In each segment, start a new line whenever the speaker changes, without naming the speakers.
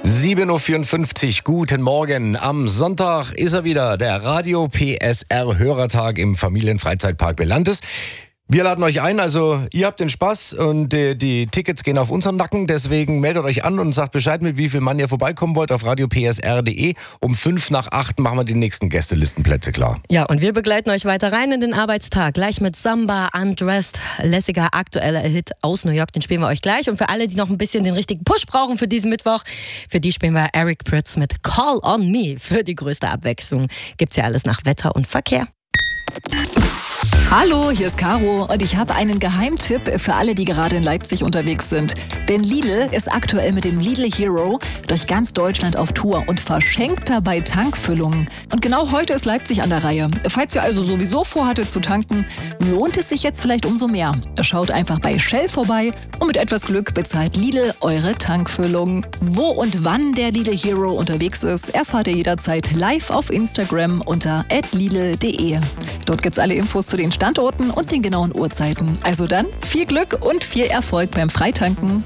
7.54 Uhr, guten Morgen. Am Sonntag ist er wieder, der Radio PSR Hörertag im Familienfreizeitpark Belantes. Wir laden euch ein, also ihr habt den Spaß und die Tickets gehen auf unseren Nacken. Deswegen meldet euch an und sagt Bescheid, mit wie viel Mann ihr vorbeikommen wollt auf radiopsr.de. Um 7:55 machen wir die nächsten Gästelistenplätze klar.
Ja, und wir begleiten euch weiter rein in den Arbeitstag. Gleich mit Samba, Undressed, lässiger aktueller Hit aus New York. Den spielen wir euch gleich. Und für alle, die noch ein bisschen den richtigen Push brauchen für diesen Mittwoch, für die spielen wir Eric Prydz mit Call on Me. Für die größte Abwechslung gibt's ja alles nach Wetter und Verkehr.
Hallo, hier ist Caro und ich habe einen Geheimtipp für alle, die gerade in Leipzig unterwegs sind. Denn Lidl ist aktuell mit dem Lidl Hero durch ganz Deutschland auf Tour und verschenkt dabei Tankfüllungen. Und genau heute ist Leipzig an der Reihe. Falls ihr also sowieso vorhattet zu tanken, lohnt es sich jetzt vielleicht umso mehr. Schaut einfach bei Shell vorbei und mit etwas Glück bezahlt Lidl eure Tankfüllung. Wo und wann der Lidl Hero unterwegs ist, erfahrt ihr jederzeit live auf Instagram unter @lidl.de. Dort gibt's alle Infos zu den Standorten und den genauen Uhrzeiten. Also dann viel Glück und viel Erfolg beim Freitanken.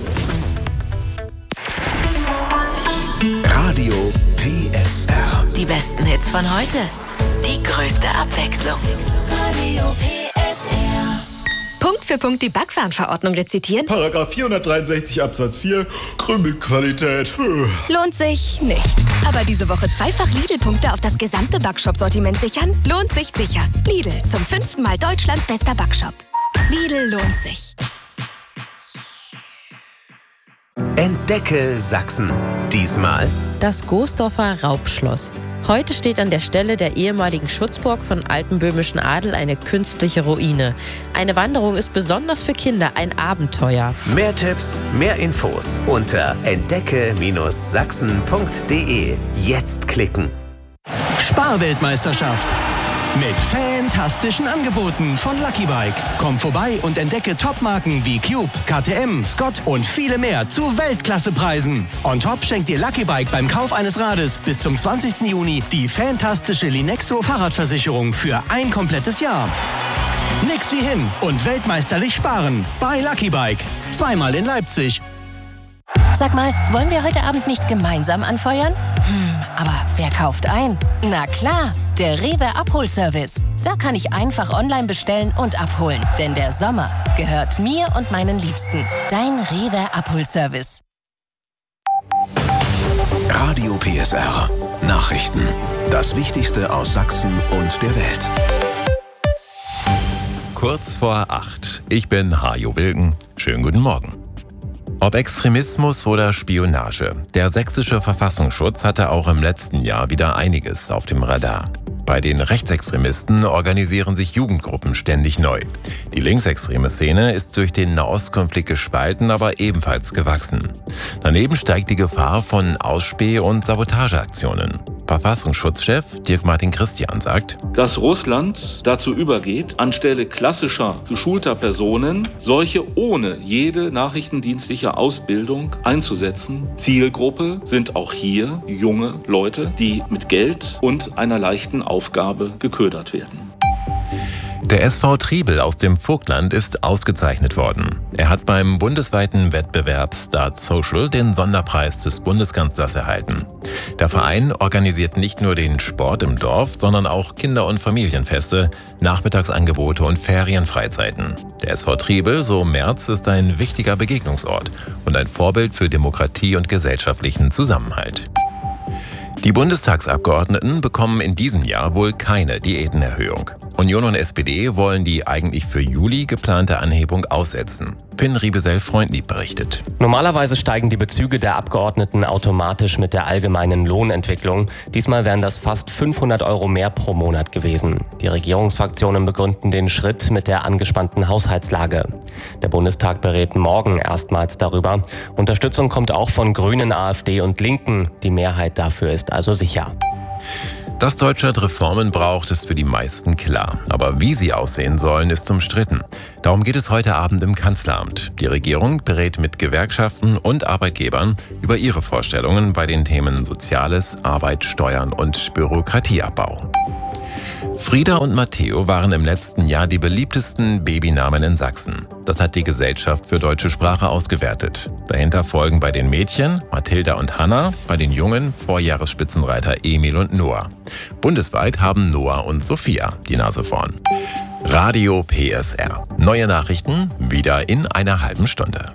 Radio PSR.
Die besten Hits von heute. Die größte Abwechslung. Radio PSR. Punkt für Punkt die Backwarenverordnung rezitieren?
Paragraph 463 Absatz 4, Krümelqualität.
Lohnt sich nicht. Aber diese Woche zweifach Lidl-Punkte auf das gesamte Backshop-Sortiment sichern? Lohnt sich sicher. Lidl, zum 5. Mal Deutschlands bester Backshop. Lidl lohnt sich.
Entdecke Sachsen. Diesmal
das Goesdorfer Raubschloss. Heute steht an der Stelle der ehemaligen Schutzburg von altenböhmischen Adel eine künstliche Ruine. Eine Wanderung ist besonders für Kinder ein Abenteuer.
Mehr Tipps, mehr Infos unter entdecke-sachsen.de. Jetzt klicken.
Sparweltmeisterschaft. Mit fantastischen Angeboten von Lucky Bike. Komm vorbei und entdecke Topmarken wie Cube, KTM, Scott und viele mehr zu Weltklassepreisen. On top schenkt dir Lucky Bike beim Kauf eines Rades bis zum 20. Juni die fantastische Linexo Fahrradversicherung für ein komplettes Jahr. Nix wie hin und weltmeisterlich sparen bei Lucky Bike. Zweimal in Leipzig.
Sag mal, wollen wir heute Abend nicht gemeinsam anfeuern? Aber wer kauft ein? Na klar, der Rewe Abholservice. Da kann ich einfach online bestellen und abholen. Denn der Sommer gehört mir und meinen Liebsten. Dein Rewe Abholservice.
Radio PSR. Nachrichten. Das Wichtigste aus Sachsen und der Welt.
Kurz vor 8. Ich bin Hajo Wilken. Schönen guten Morgen. Ob Extremismus oder Spionage, der sächsische Verfassungsschutz hatte auch im letzten Jahr wieder einiges auf dem Radar. Bei den Rechtsextremisten organisieren sich Jugendgruppen ständig neu. Die linksextreme Szene ist durch den Nahostkonflikt gespalten, aber ebenfalls gewachsen. Daneben steigt die Gefahr von Ausspäh- und Sabotageaktionen. Verfassungsschutzchef Dirk-Martin Christian sagt,
dass Russland dazu übergeht, anstelle klassischer, geschulter Personen solche ohne jede nachrichtendienstliche Ausbildung einzusetzen. Zielgruppe sind auch hier junge Leute, die mit Geld und einer leichten Aufgabe geködert werden.
Der SV Triebel aus dem Vogtland ist ausgezeichnet worden. Er hat beim bundesweiten Wettbewerb Start Social den Sonderpreis des Bundeskanzlers erhalten. Der Verein organisiert nicht nur den Sport im Dorf, sondern auch Kinder- und Familienfeste, Nachmittagsangebote und Ferienfreizeiten. Der SV Triebel, so Merz, ist ein wichtiger Begegnungsort und ein Vorbild für Demokratie und gesellschaftlichen Zusammenhalt. Die Bundestagsabgeordneten bekommen in diesem Jahr wohl keine Diätenerhöhung. Union und SPD wollen die eigentlich für Juli geplante Anhebung aussetzen. Finn Riebesell-Freundlieb berichtet.
Normalerweise steigen die Bezüge der Abgeordneten automatisch mit der allgemeinen Lohnentwicklung. Diesmal wären das fast 500 € mehr pro Monat gewesen. Die Regierungsfraktionen begründen den Schritt mit der angespannten Haushaltslage. Der Bundestag berät morgen erstmals darüber. Unterstützung kommt auch von Grünen, AfD und Linken. Die Mehrheit dafür ist also sicher.
Dass Deutschland Reformen braucht, ist für die meisten klar. Aber wie sie aussehen sollen, ist umstritten. Darum geht es heute Abend im Kanzleramt. Die Regierung berät mit Gewerkschaften und Arbeitgebern über ihre Vorstellungen bei den Themen Soziales, Arbeit, Steuern und Bürokratieabbau. Frieda und Matteo waren im letzten Jahr die beliebtesten Babynamen in Sachsen. Das hat die Gesellschaft für deutsche Sprache ausgewertet. Dahinter folgen bei den Mädchen Mathilda und Hanna, bei den Jungen Vorjahresspitzenreiter Emil und Noah. Bundesweit haben Noah und Sophia die Nase vorn. Radio PSR. Neue Nachrichten wieder in einer halben Stunde.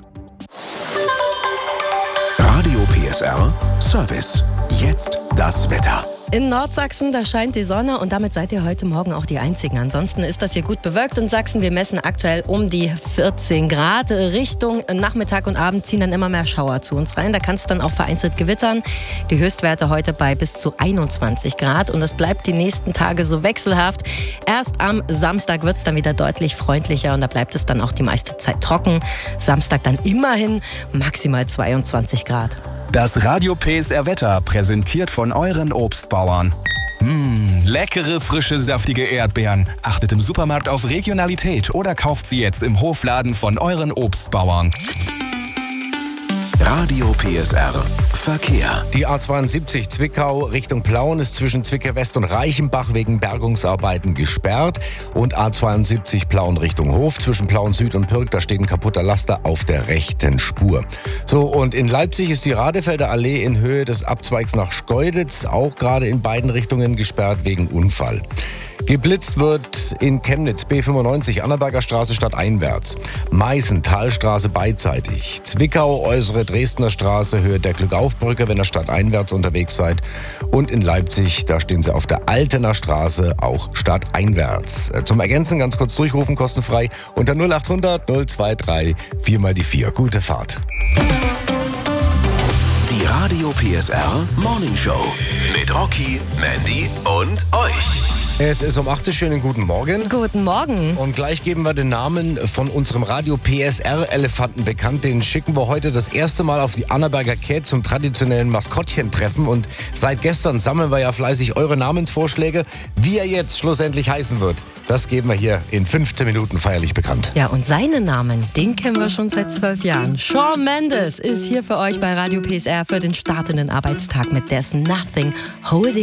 Radio PSR Service. Jetzt das Wetter.
In Nordsachsen, da scheint die Sonne und damit seid ihr heute Morgen auch die Einzigen. Ansonsten ist das hier gut bewölkt in Sachsen. Wir messen aktuell um die 14 Grad. Richtung Nachmittag und Abend ziehen dann immer mehr Schauer zu uns rein. Da kann es dann auch vereinzelt gewittern. Die Höchstwerte heute bei bis zu 21 Grad und das bleibt die nächsten Tage so wechselhaft. Erst am Samstag wird es dann wieder deutlich freundlicher und da bleibt es dann auch die meiste Zeit trocken. Samstag dann immerhin maximal 22 Grad.
Das Radio PSR Wetter präsentiert von euren Obstbauern. Leckere, frische, saftige Erdbeeren. Achtet im Supermarkt auf Regionalität oder kauft sie jetzt im Hofladen von euren Obstbauern.
Radio PSR Verkehr.
Die A72 Zwickau Richtung Plauen ist zwischen Zwickau West und Reichenbach wegen Bergungsarbeiten gesperrt. Und A72 Plauen Richtung Hof zwischen Plauen Süd und Pirk, da steht ein kaputter Laster auf der rechten Spur. So, und in Leipzig ist die Radefelder Allee in Höhe des Abzweigs nach Schkeuditz auch gerade in beiden Richtungen gesperrt wegen Unfall. Geblitzt wird in Chemnitz B95 Annaberger Straße stadteinwärts. Meißen Talstraße beidseitig. Zwickau äußere Dresdner Straße Höhe der Glückaufbrücke, wenn ihr stadteinwärts unterwegs seid. Und in Leipzig, da stehen sie auf der Altener Straße auch stadteinwärts. Zum Ergänzen ganz kurz durchrufen, kostenfrei unter 0800 023 4x4. Gute Fahrt.
Die Radio PSR Morning Show mit Rocky, Mandy und euch.
Es ist um 8 Uhr. Schönen guten Morgen.
Guten Morgen.
Und gleich geben wir den Namen von unserem Radio PSR-Elefanten bekannt. Den schicken wir heute das erste Mal auf die Annaberger Käth zum traditionellen Maskottchentreffen. Und seit gestern sammeln wir ja fleißig eure Namensvorschläge. Wie er jetzt schlussendlich heißen wird, das geben wir hier in 15 Minuten feierlich bekannt.
Ja, und seinen Namen, den kennen wir schon seit 12 Jahren. Shawn Mendes ist hier für euch bei Radio PSR für den startenden Arbeitstag mit There's Nothing Holding